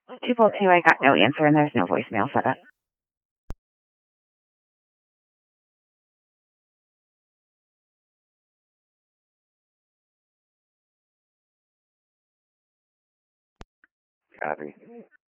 People anyway, I got no answer, and there's no voicemail set up. Copy.